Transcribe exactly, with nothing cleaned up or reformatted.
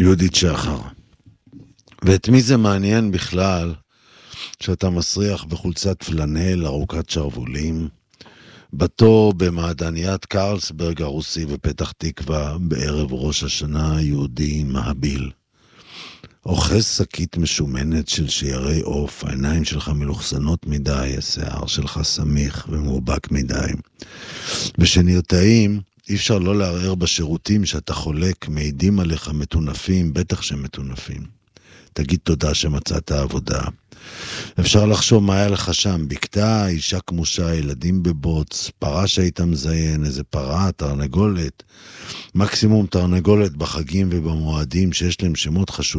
יהודית שחר. ואת מי זה מעניין בכלל שאתה מסריח בחולצת פלנל ארוכת שרבולים, בתו במעדניית קרלסברג הרוסי בפתח תקווה בערב ראש השנה היהודי מהביל. אוחז שקית משומנת של שיירי עוף, העיניים שלך מלוכסנות מדי, השיער שלך סמיך ומובק מדי. ושנרתעים, אי אפשר לא לערער בשירותים שאתה חולק, מעידים עליך מטונפים, בטח שמטונפים. תגיד תודה שמצאת עבודה. אפשר לחשוב מה היה לך שם, בקתה, אישה כמושה, ילדים בבוץ, פרה שהיית מזיין, איזה פרה, תרנגולת, מקסימום תרנגולת בחגים ובמועדים שיש להם שמות חשובים.